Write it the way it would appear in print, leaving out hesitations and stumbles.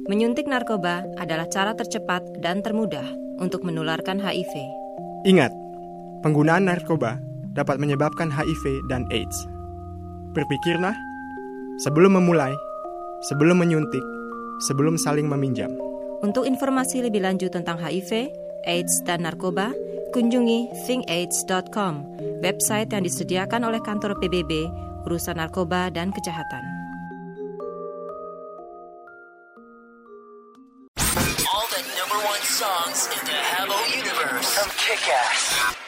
Menyuntik narkoba adalah cara tercepat dan termudah untuk menularkan HIV. Ingat, penggunaan narkoba dapat menyebabkan HIV dan AIDS. Berpikirlah sebelum memulai, sebelum menyuntik, sebelum saling meminjam. Untuk informasi lebih lanjut tentang HIV, AIDS, dan narkoba, kunjungi thinkaids.com, website yang disediakan oleh kantor PBB, urusan narkoba dan kejahatan. All the number one songs in the Hello Universe from Kick-Ass.